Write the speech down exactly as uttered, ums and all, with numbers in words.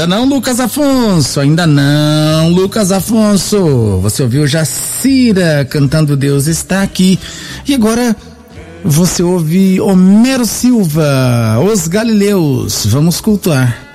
Ainda não, Lucas Afonso, ainda não, Lucas Afonso. Você ouviu Jacira cantando Deus Está Aqui. E agora você ouve Homero Silva, Os Galileus. Vamos cultuar.